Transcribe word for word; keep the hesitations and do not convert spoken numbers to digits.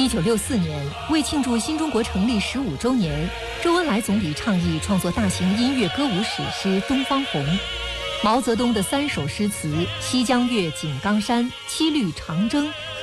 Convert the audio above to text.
九六四年，为庆祝新中国成立十五周年，周恩来总理倡议创作大型音乐歌舞史诗《东方红》。毛泽东的三首诗词《西江月·井冈山》《七律长征》